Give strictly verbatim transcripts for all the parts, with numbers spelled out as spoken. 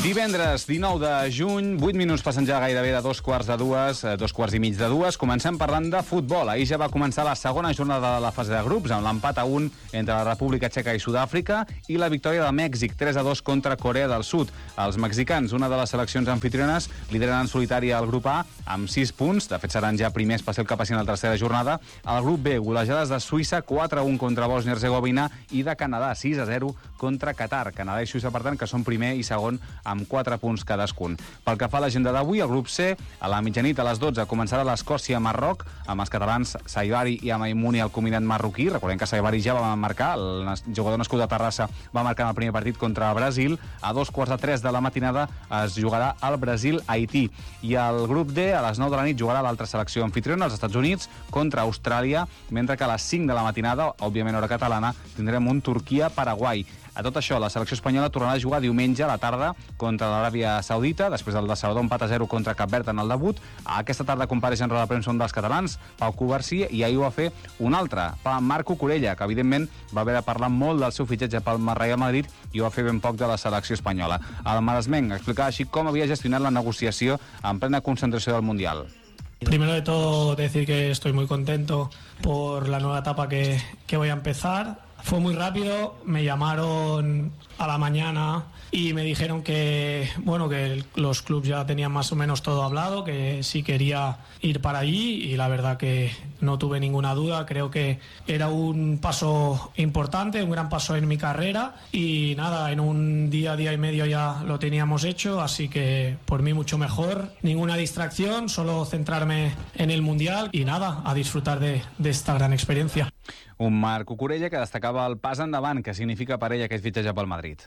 Divendres dinou de juny, vuit minuts passen ja gairebé de dos quarts de dues, dos quarts i mig de dues. Comencem parlant de futbol. Ahir ja va començar la segona jornada de la fase de grups, amb l'empat a un entre la República Txeca i Sud-àfrica i la victòria de Mèxic, tres a dos contra Corea del Sud. Els mexicans, una de les seleccions anfitriones, lideren en solitari al grup A amb sis punts. De fet, seran ja primers per ser el que passin a la tercera jornada. Al grup B, golejades de Suïssa, quatre a un contra Bòsnia-Hercegovina i de Canadà, sis a zero contra Qatar. Canadà i Suïssa, per tant, que són primer i segon amb quatre punts cadascun. Pel que fa a l'agenda d'avui, el grup C, a la mitjanit a les dotze començarà l'Escòcia-Marroc, amb els catalans Saibari i Amaimouni al combinat marroquí. Recordem que Saibari ja va marcar, el jugador nascut a Terrassa va marcar en el primer partit contra el Brasil. A dos quarts de tres de la matinada es jugarà el Brasil-Haití. I al grup D, a les nou de la nit, jugarà l'altra selecció anfitriona, els Estats Units, contra Austràlia, mentre que a les cinc de la matinada, òbviament hora catalana, tindrem un Turquia-Paraguai. A tot això, la selecció espanyola tornarà a jugar diumenge a la tarda contra l'Aràbia Saudita, després del decebedor empat a zero contra Cap Verd en el debut. Aquesta tarda compareix en roda de premsa un dels catalans, Pau Covarsí, i ahir ho va fer un altre, Marco Corella, que evidentment va haver de parlar molt del seu fitxatge pel Real Madrid i ho va fer ben poc de la selecció espanyola. El maresmenc explicava així com havia gestionat la negociació en plena concentració del Mundial. Primero de todo, decir que estoy muy contento por la nueva etapa que, que voy a empezar. Fue muy rápido, me llamaron a la mañana y me dijeron que, bueno, que los clubes ya tenían más o menos todo hablado, que sí quería ir para allí y la verdad que no tuve ninguna duda. Creo que era un paso importante, un gran paso en mi carrera y nada, en un día, día y medio ya lo teníamos hecho, así que por mí mucho mejor. Ninguna distracción, solo centrarme en el Mundial y nada, a disfrutar de, de esta gran experiencia. Un Marco Corella que destacava el pas endavant que significa per ell aquest fitxatge pel Madrid.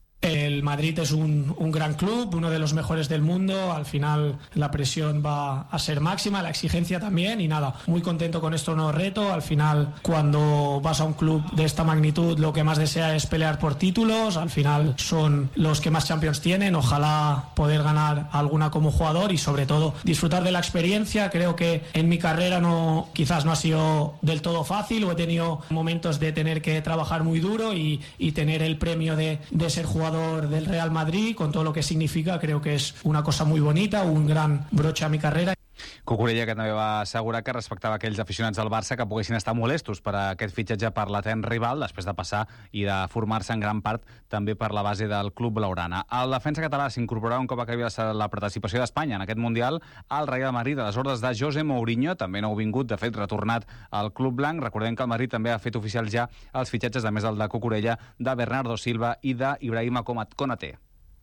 El Madrid es un, un gran club, uno de los mejores del mundo. Al final la presión va a ser máxima, la exigencia también y nada, muy contento con este nuevo reto. Al final, cuando vas a un club de esta magnitud, lo que más desea es pelear por títulos. Al final son los que más Champions tienen. Ojalá poder ganar alguna como jugador y sobre todo disfrutar de la experiencia. Creo que en mi carrera no, quizás no ha sido del todo fácil, o he tenido momentos de tener que trabajar muy duro y, y tener el premio de, de ser jugador del Real Madrid, con todo lo que significa. Creo que es una cosa muy bonita, un gran broche a mi carrera. Cucurella, que també va assegurar que respectava aquells aficionats del Barça que poguessin estar molestos per aquest fitxatge per l'etern rival, després de passar i de formar-se en gran part també per la base del club blaugrana. El defensa català s'incorporarà un cop acabi la participació d'Espanya en aquest Mundial al Real Madrid a les ordres de José Mourinho, també nouvingut, de fet retornat al club blanc. Recordem que el Madrid també ha fet oficials ja els fitxatges, a més del de Cucurella, de Bernardo Silva i d'Ibrahima Konaté.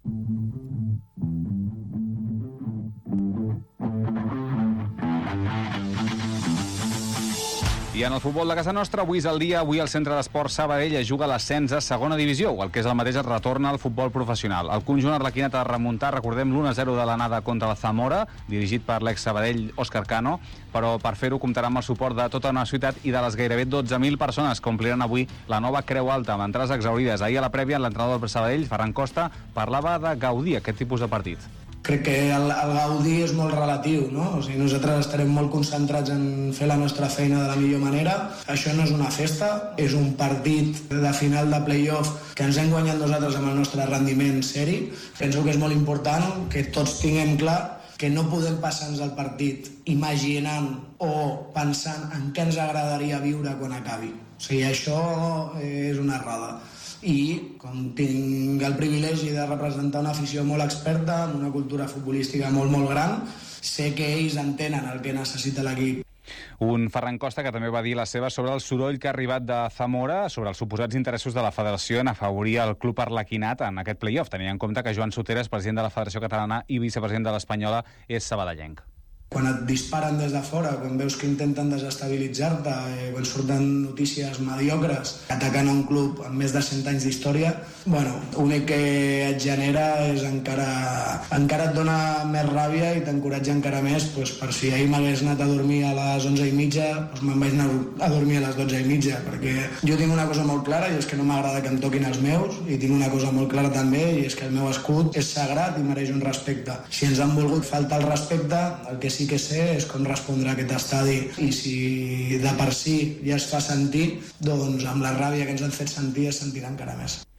I en el futbol de casa nostra, avui és el dia. Avui el Centre d'Esports Sabadell juga a l'ascens a segona divisió, o el que és el mateix es retorna al futbol professional. El conjunt arlequinat ha de remuntar, recordem, l'u a zero de l'anada contra el Zamora, dirigit per l'ex-Sabadell Òscar Cano, però per fer-ho comptarà amb el suport de tota una ciutat i de les gairebé dotze mil persones que ompliran avui la nova Creu Alta, amb entrades exaurides. Ahir a la prèvia, l'entrenador del Sabadell, Ferran Costa, parlava de gaudir aquest tipus de partit. Crec que el, el gaudir és molt relatiu, no? O sigui, nosaltres estarem molt concentrats en fer la nostra feina de la millor manera. Això no és una festa, és un partit de final de play-off que ens hem guanyat nosaltres amb el nostre rendiment seri. Penso que és molt important que tots tinguem clar que no podem passar-nos el partit imaginant o pensant en què ens agradaria viure quan acabi. O sigui, això és una errada. I com tinc el privilegi de representar una afició molt experta, amb una cultura futbolística molt, molt gran, sé que ells entenen el que necessita l'equip. Un Ferran Costa que també va dir la seva sobre el soroll que ha arribat de Zamora sobre els suposats interessos de la federació en afavorir el club arlequinat en aquest play-off, tenint en compte que Joan Soteres, president de la Federació Catalana i vicepresident de l'Espanyola, és sabadellenc. Quan et disparen des de fora, quan veus que intenten desestabilitzar-te, eh, quan surten notícies mediocres atacant a un club amb més de cent anys d'història, bueno, l'únic que et genera és encara, encara et dona més ràbia i t'encoratja encara més, doncs, per si ahir m'hagués anat a dormir a les onze i mitja, doncs me'n vaig anar a dormir a les dotze i mitja, perquè jo tinc una cosa molt clara i és que no m'agrada que em toquin els meus, i tinc una cosa molt clara també, i és que el meu escut és sagrat i mereix un respecte. Si ens han volgut faltar el respecte, el que sí que sé és com respondre a aquest estadi, i si de per si ja es fa sentir, doncs amb la ràbia que ens han fet sentir es sentirà encara més.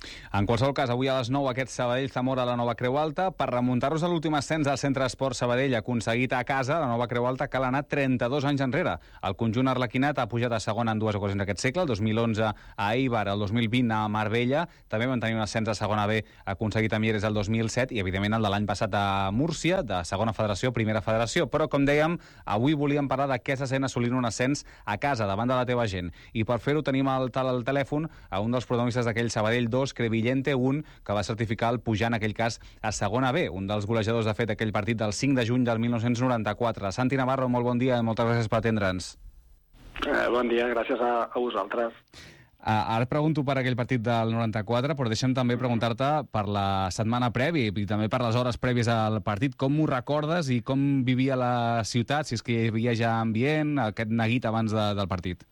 En qualsevol cas, avui a les nou aquest Sabadell-Zamora a la Nova Creu Alta. Per remuntar-nos a l'últim ascens al Centre Esport Sabadell aconseguit a casa, la Nova Creu Alta cal anar trenta-dos anys enrere. El conjunt arlequinat ha pujat a segona en dues ocasions d'aquest segle, el dos mil onze a Eibar, el dos mil vint a Marbella, també van tenir un ascens a segona B aconseguit a Mieres el dos mil set i, evidentment, el de l'any passat a Múrcia, de segona federació, primera federació. Però, com dèiem, avui volíem parlar de què se sent assolint un ascens a casa, davant de la teva gent. I per fer-ho tenim al, al telèfon a un dels protagonistes d'aquell Sabadell dos, Crevillente un, que va certificar el pujar en aquell cas a segona B, un dels golejadors de fet aquell partit del cinc de juny del mil nou-cents noranta-quatre. Santi Navarro, molt bon dia i moltes gràcies per atendre'ns. Eh, bon dia, gràcies a, a vosaltres. Uh, ara et pregunto per aquell partit del noranta-quatre, però deixa'm també preguntar-te per la setmana prèvia i també per les hores prèvies al partit. Com ho recordes i com vivia la ciutat, si és que hi havia ja ambient, aquest neguit abans de, del partit?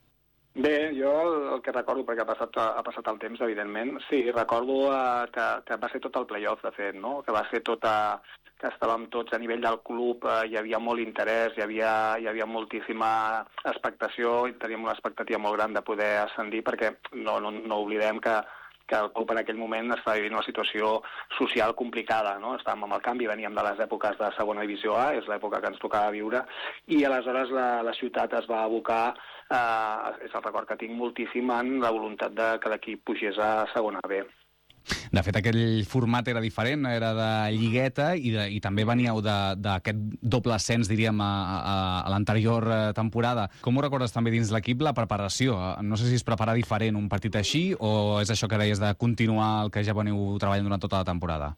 Bé, jo el, el que recordo, perquè ha passat, ha passat el temps, evidentment, sí, recordo eh, que, que va ser tot el play-off, de fet, no? Que va ser tot, eh, que estàvem tots a nivell del club, eh, hi havia molt interès, hi havia, hi havia moltíssima expectació, i teníem una expectativa molt gran de poder ascendir, perquè no, no, no oblidem que que el club en aquell moment estava vivint una situació social complicada, no? Estàvem amb el canvi, veníem de les èpoques de segona divisió A, és l'època que ens tocava viure, i aleshores la, la ciutat es va abocar, eh, és el record que tinc moltíssim, en la voluntat de que l'equip pugés a segona B. De fet, aquell format era diferent, era de lligueta i, de, i també veníeu d'aquest doble ascens, diríem, a, a, a l'anterior temporada. Com ho recordes també dins l'equip, la preparació? No sé si es prepara diferent un partit així o és això que deies de continuar el que ja veniu treballant durant tota la temporada?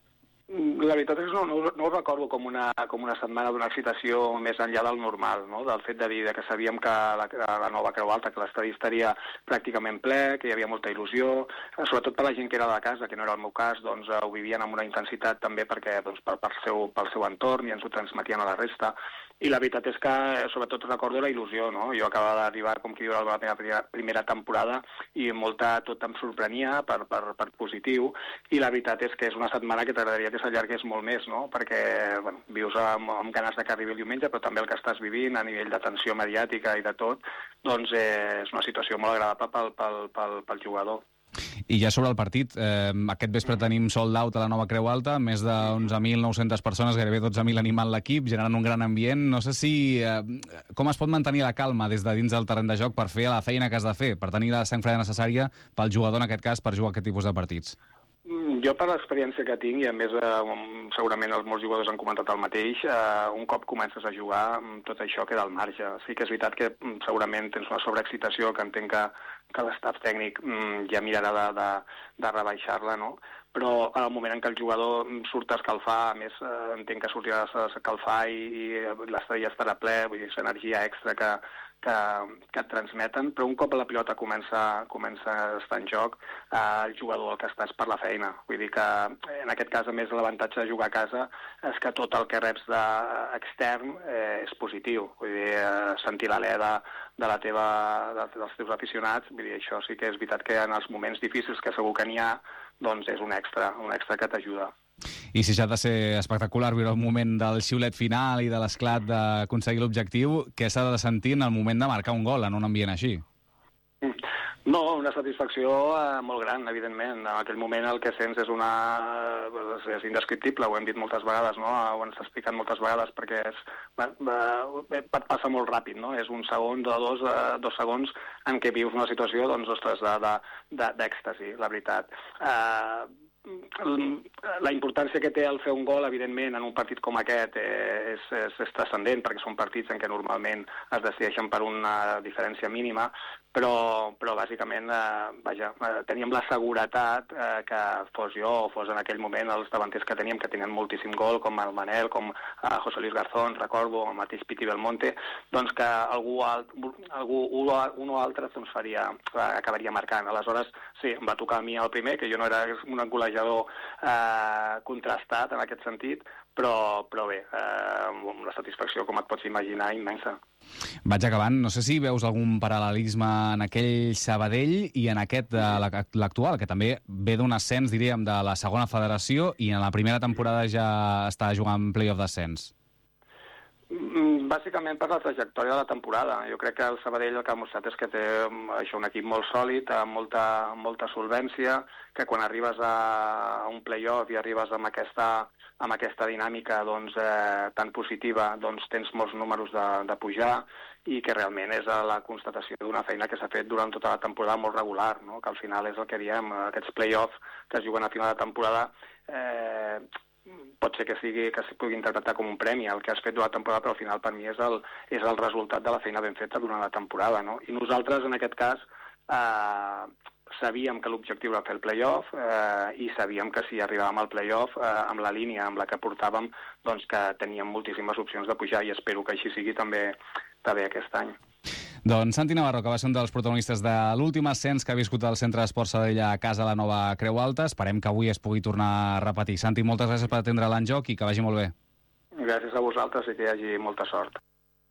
La veritat és que no, no, no ho recordo com una, com una setmana d'una excitació més enllà del normal, no? Del fet de dir que sabíem que la, la Nova Creu Alta, que l'estadi estaria pràcticament ple, que hi havia molta il·lusió, sobretot per la gent que era de casa, que no era el meu cas, doncs eh, ho vivien amb una intensitat també perquè doncs, pel, pel, seu, pel seu entorn i ens ho transmetien a la resta. I la veritat és que, sobretot, recordo la il·lusió, no? Jo acabava d'arribar, com qui diu, a la meva primera, primera temporada i molta, tot em sorprenia per, per, per positiu, i la veritat és que és una setmana que t'agradaria que s'allargués molt més, no? Perquè bueno, vius amb, amb ganes de que arribi el diumenge, però també el que estàs vivint a nivell d'atenció mediàtica i de tot, doncs eh, és una situació molt agradable pel, pel, pel, pel jugador. I ja sobre el partit, eh, aquest vespre tenim sold out a la Nova Creu Alta, més d'onze mil nou-centes persones, gairebé dotze mil animant l'equip, generant un gran ambient. No sé si... Eh, com es pot mantenir la calma des de dins del terreny de joc per fer la feina que has de fer, per tenir la sang freda necessària pel jugador, en aquest cas, per jugar aquest tipus de partits? Jo, per l'experiència que tinc, i a més eh, segurament els molts jugadors han comentat el mateix, eh, un cop comences a jugar, tot això queda al marge. Sí que és veritat que segurament tens una sobreexcitació que entenc que, que l'estaf tècnic mm, ja mirarà de, de, de rebaixar-la, no? Però en el moment en què el jugador surt a escalfar, a més eh, entenc que sortirà a escalfar i, i l'estadi ja estarà ple, vull dir, és energia extra que, que, que et transmeten, però un cop la pilota comença, comença a estar en joc, eh, el jugador el que està és per la feina. Vull dir que en aquest cas, a més, l'avantatge de jugar a casa és que tot el que reps d'extern eh, és positiu. Vull dir, eh, sentir l'alè de, de la teva, de, dels teus aficionats, vull dir, això sí que és veritat que en els moments difícils que segur que n'hi ha, doncs és un extra, un extra que t'ajuda. I si ja ha de ser espectacular viure el moment del xiulet final i de l'esclat d'aconseguir l'objectiu, què s'ha de sentir en el moment de marcar un gol en un ambient així? No, una satisfacció eh, molt gran, evidentment. En aquell moment el que sents és una... és indescriptible, ho hem dit moltes vegades, no? Ho hem explicat moltes vegades, perquè és... et passa molt ràpid, no? És un segon, dos, dos segons en què vius una situació, doncs, ostres, d'èxtasi, la veritat. Eh, la importància que té el fer un gol, evidentment, en un partit com aquest eh, és, és, és transcendent, perquè són partits en què normalment es decideixen per una diferència mínima, però, però bàsicament eh, vaja, eh, teníem la seguretat eh, que fos jo o fos en aquell moment els davanters que teníem, que tenien moltíssim gol, com el Manel, com eh, José Luis Garzón, recordo, el mateix Piti Belmonte, doncs que algú, alt, algú un o altre doncs faria, acabaria marcant. Aleshores, sí, em va tocar a mi el primer, que jo no era un golejador eh, contrastat en aquest sentit, però, però bé, eh, una satisfacció, com et pots imaginar, immensa. Vaig acabant. No sé si veus algun paral·lelisme en aquell Sabadell i en aquest, l'actual, que també ve d'un ascens, diríem, de la segona federació i en la primera temporada ja està jugant play-off d'ascens. Mm, Bàsicament per la trajectòria de la temporada. Jo crec que el Sabadell el que ha mostrat és que té això, un equip molt sòlid, amb molta, molta solvència, que quan arribes a un play-off i arribes amb aquesta, amb aquesta dinàmica doncs, eh, tan positiva, doncs tens molts números de, de pujar, i que realment és la constatació d'una feina que s'ha fet durant tota la temporada molt regular, no? Que al final és el que diem, aquests play-off que es juguen a final de temporada, eh, pot ser que sigui que es pugui interpretar com un premi el que has fet durant la temporada, però al final per mi és el, és el resultat de la feina ben feta durant la temporada, no? I nosaltres, en aquest cas, eh, sabíem que l'objectiu era fer el play-off eh, i sabíem que si arribàvem al play-off eh, amb la línia amb la que portàvem, doncs que teníem moltíssimes opcions de pujar, i espero que així sigui també, també aquest any. Doncs Santi Navarro, que va ser un dels protagonistes de l'últim ascens que ha viscut el Centre d'Esports Sabadell a casa a la nova Creu Alta. Esperem que avui es pugui tornar a repetir. Santi, moltes gràcies per atendre l'enjoc i que vagi molt bé. Gràcies a vosaltres i que hi hagi molta sort.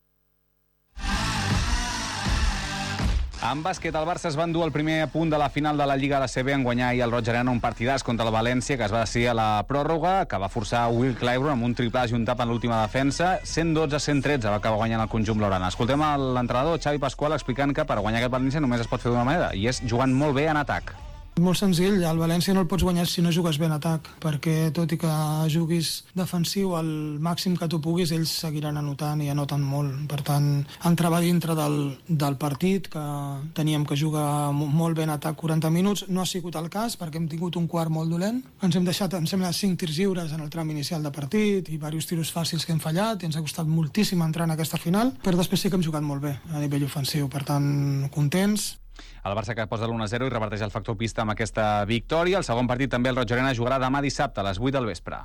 En bàsquet, el Barça es va endur el primer punt de la final de la Lliga A C B en guanyar ahir al Roig Arena un partidàs contra el València, que es va decidir a la pròrroga, que va forçar Will Clyburn amb un triplàs i un tap en l'última defensa. cent dotze a cent tretze va acabar guanyant el conjunt blaugrana. Escoltem l'entrenador Xavi Pasqual explicant que per guanyar aquest València només es pot fer d'una manera, i és jugant molt bé en atac. Molt senzill, el València no el pots guanyar si no jugues bé en atac, perquè tot i que juguis defensiu al màxim que tu puguis, ells seguiran anotant i anoten molt. Per tant, entrava dintre del, del partit, que teníem que jugar molt bé en atac quaranta minuts. No ha sigut el cas, perquè hem tingut un quart molt dolent. Ens hem deixat, em sembla, cinc tirs lliures en el tram inicial de partit i diversos tiros fàcils que hem fallat, i ens ha costat moltíssim entrar en aquesta final, però després sí que hem jugat molt bé a nivell ofensiu. Per tant, contents. El Barça que posa l'u a zero i reparteix el factor pista amb aquesta victòria. El segon partit també el Roig Arena jugarà demà dissabte a les vuit del vespre.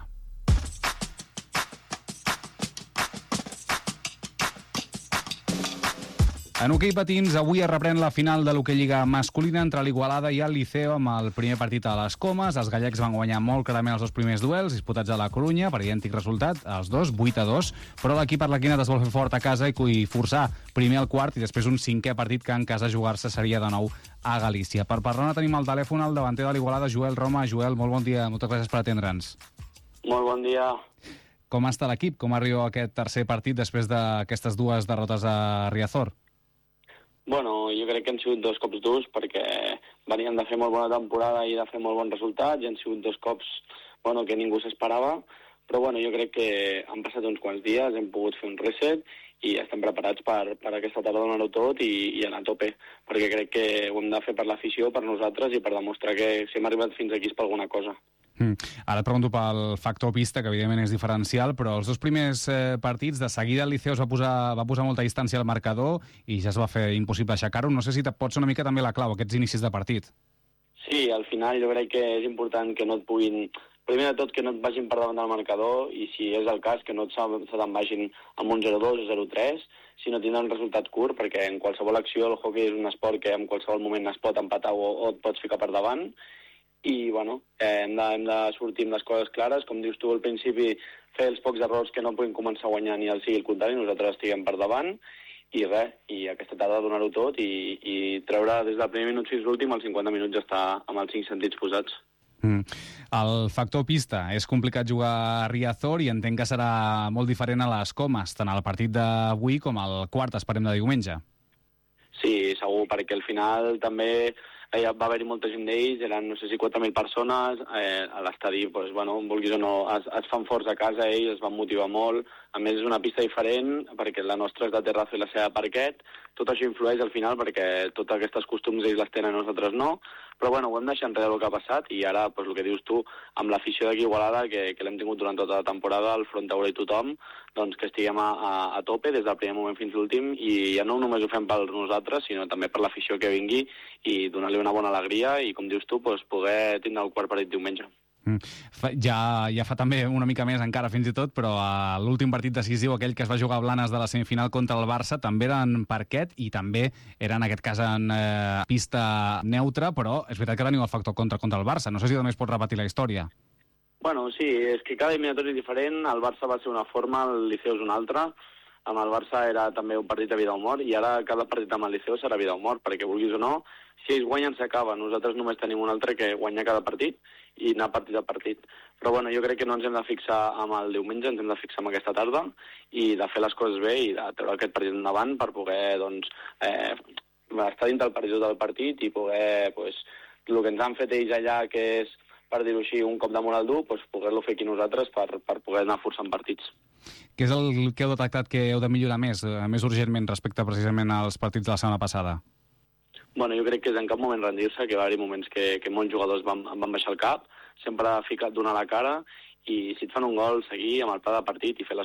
En hoquei patins, avui es reprèn la final de l'hoquei Lliga masculina entre l'Igualada i el Liceo amb el primer partit a les Comes. Els gallecs van guanyar molt clarament els dos primers duels disputats a la Corunya per idèntic resultat, els dos, vuit a dos, però l'equip arlequinat es vol fer fort a casa i forçar primer el quart i després un cinquè partit que en casa jugar-se seria de nou a Galícia. Per parlar tenim al telèfon el davanter de l'Igualada, Joel Roma. Joel, molt bon dia, moltes gràcies per atendre'ns. Molt bon dia. Com està l'equip? Com arriba aquest tercer partit després d'aquestes dues derrotes a Riazor? Bueno, jo crec que han sigut dos cops durs perquè venien de fer molt bona temporada i de fer molt bons resultats, i han sigut dos cops bueno, que ningú s'esperava, però bueno, jo crec que han passat uns quants dies, hem pogut fer un reset i estem preparats per, per aquesta tarda donar-ho tot i, i anar a tope, perquè crec que ho hem de fer per l'afició, per nosaltres i per demostrar que si hem arribat fins aquí és per alguna cosa. Mm. Ara et pregunto pel factor pista, que evidentment és diferencial, però els dos primers eh, partits de seguida el Liceo es va posar, va posar molta distància al marcador i ja es va fer impossible aixecar-ho. No sé si et pot ser una mica també la clau, aquests inicis de partit. Sí, al final jo crec que és important que no et puguin... Primer de tot, que no et vagin per davant del marcador, i si és el cas, que no se te'n vagin amb un zero dos o zero tres, sinó tindre un resultat curt, perquè en qualsevol acció el hoquei és un esport que en qualsevol moment es pot empatar o, o et pots ficar per davant. I, bueno, eh, hem, de, hem de sortir amb les coses clares. Com dius tu al principi, fer els pocs errors que no puguin començar a guanyar ni el sigui el contrari, nosaltres estiguem per davant, i res, i aquesta tarda donar-ho tot i, i treure des del primer minut fins l'últim, als cinquanta minuts ja està amb els cinc sentits posats. Mm. El factor pista, és complicat jugar a Riazor i entenc que serà molt diferent a les Comes, tant al partit d'avui com al quart, esperem, de diumenge. Sí, segur, perquè al final també eh, va haver-hi molta gent d'ells, eren no sé si quatre mil persones, eh, a l'estadi, doncs, bueno, vulguis o no, es, es fan forts a casa, ells es van motivar molt, a més és una pista diferent, perquè la nostra és de terrazo i la seva parquet, tot això influeix al final perquè totes aquestes costums ells les tenen, nosaltres no, però bueno, ho hem deixat enrere el que ha passat i ara, doncs, el que dius tu, amb l'afició d'aquí Igualada, que, que l'hem tingut durant tota la temporada, el front taula i tothom, doncs que estiguem a, a, a tope des del primer moment fins l'últim i ja no només ho fem per nosaltres, sinó també per l'afició que vingui i donar-li una bona alegria i, com dius tu, doncs, poder tindre el quart partit diumenge. Mm. Ja, ja fa també una mica més encara fins i tot, però a l'últim partit decisiu, aquell que es va jugar a Blanes de la semifinal contra el Barça, també era en parquet i també era en aquest cas en eh, pista neutra, però és veritat que teniu el factor contra contra el Barça. No sé si també es pot repetir la història. Bueno, sí, és que cada eliminatori és diferent. El Barça va ser una forma, el Liceu és una altra. amb el Barça era també un partit de vida o mort, i ara cada partit amb el Liceo serà vida o mort, perquè vulguis o no, si ells guanyen s'acaba. Nosaltres només tenim un altre que guanya cada partit i anar partit a partit. Però bueno, jo crec que no ens hem de fixar amb el diumenge, ens hem de fixar en aquesta tarda i de fer les coses bé i de treure aquest partit endavant per poder, doncs, eh, estar dintre el partit del partit i poder, pues, el que ens han fet ells allà, que és, per dir-ho així, un cop de moral dur, pues, poder-lo fer aquí nosaltres per, per poder anar forçant partits. Què és el que heu detectat que heu de millorar més, més urgentment respecte precisament als partits de la setmana passada? Bueno, jo crec que és en cap moment rendir-se, que va haver moments que, que molts jugadors van, van baixar el cap, sempre ha ficat donar la cara, i si et fan un gol, seguir amb el pla de partit i fer les